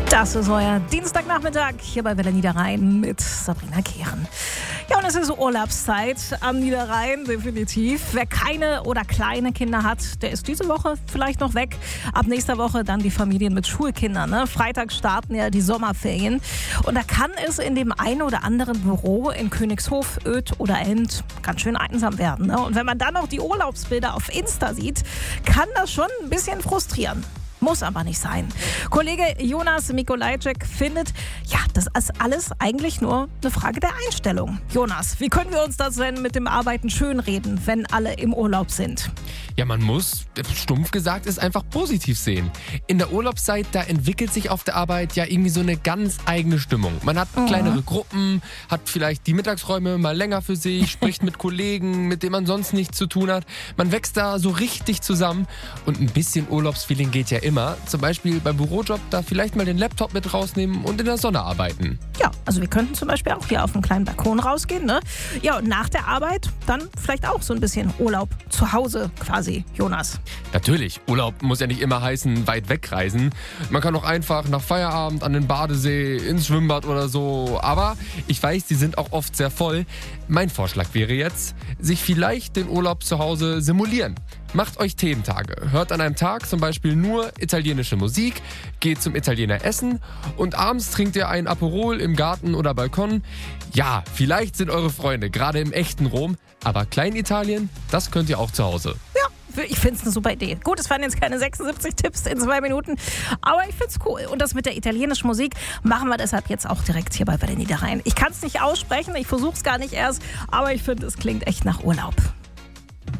Das ist euer Dienstagnachmittag hier bei Welle Niederrhein mit Sabrina Kehren. Ja, und es ist Urlaubszeit am Niederrhein, definitiv. Wer keine oder kleine Kinder hat, der ist diese Woche vielleicht noch weg. Ab nächster Woche dann die Familien mit Schulkindern. Ne? Freitag starten ja die Sommerferien. Und da kann es in dem einen oder anderen Büro in Königshof, Oedt oder End ganz schön einsam werden. Ne? Und wenn man dann noch die Urlaubsbilder auf Insta sieht, kann das schon ein bisschen frustrieren. Muss aber nicht sein. Kollege Jonas Mikolajczyk findet, ja, das ist alles eigentlich nur eine Frage der Einstellung. Jonas, wie können wir uns das denn mit dem Arbeiten schönreden, wenn alle im Urlaub sind? Ja, man muss, stumpf gesagt, es einfach positiv sehen. In der Urlaubszeit, da entwickelt sich auf der Arbeit ja irgendwie so eine ganz eigene Stimmung. Man hat kleinere Gruppen, hat vielleicht die Mittagsräume mal länger für sich, spricht mit Kollegen, mit denen man sonst nichts zu tun hat. Man wächst da so richtig zusammen und ein bisschen Urlaubsfeeling geht ja immer. Zum Beispiel beim Bürojob da vielleicht mal den Laptop mit rausnehmen und in der Sonne arbeiten. Ja, also wir könnten zum Beispiel auch hier auf einen kleinen Balkon rausgehen, ne? Ja, und nach der Arbeit dann vielleicht auch so ein bisschen Urlaub zu Hause quasi, Jonas. Natürlich, Urlaub muss ja nicht immer heißen, weit wegreisen. Man kann auch einfach nach Feierabend an den Badesee, ins Schwimmbad oder so. Aber ich weiß, die sind auch oft sehr voll. Mein Vorschlag wäre jetzt, sich vielleicht den Urlaub zu Hause simulieren. Macht euch Thementage. Hört an einem Tag zum Beispiel nur italienische Musik, geht zum Italiener essen und abends trinkt ihr ein Aperol im Garten oder Balkon. Ja, vielleicht sind eure Freunde gerade im echten Rom, aber Kleinitalien, das könnt ihr auch zu Hause. Ja, ich finde es eine super Idee. Gut, es waren jetzt keine 76 Tipps in 2 Minuten, aber ich finde es cool. Und das mit der italienischen Musik machen wir deshalb jetzt auch direkt hier bei Welle Niederrhein. Ich kann es nicht aussprechen, ich versuche es gar nicht erst, aber ich finde, es klingt echt nach Urlaub.